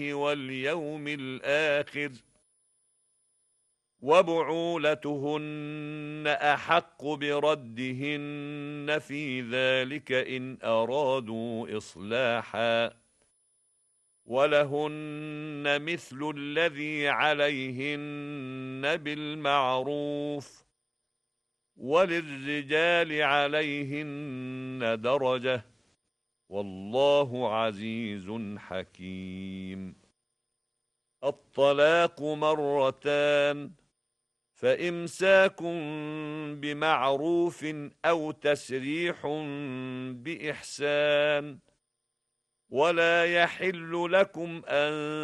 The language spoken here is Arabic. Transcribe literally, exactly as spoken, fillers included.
واليوم الآخر وبعولتهن أحق بردهن في ذلك إن أرادوا إصلاحا ولهن مثل الذي عليهن بالمعروف وللرجال عليهن درجة والله عزيز حكيم. الطلاق مرتان فإمساك بمعروف أو تسريح بإحسان ولا يحل لكم أن